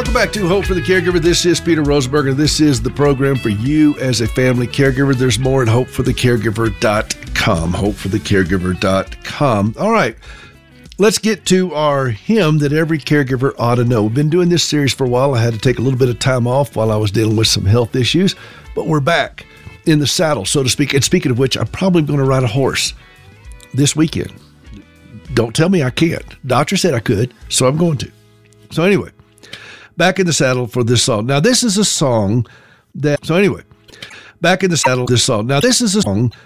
Welcome back to Hope for the Caregiver. This is Peter Rosenberg, and this is the program for you as a family caregiver. There's more at hopeforthecaregiver.com, hopeforthecaregiver.com. All right, let's get to our hymn that every caregiver ought to know. We've been doing this series for a while. I had to take a little bit of time off while I was dealing with some health issues, but we're back in the saddle, so to speak. And speaking of which, I'm probably going to ride a horse this weekend. Don't tell me I can't. Doctor said I could, so I'm going to. So anyway, back in the saddle for this song. Now, this is a song that, back in the saddle, this song. Now, this is a song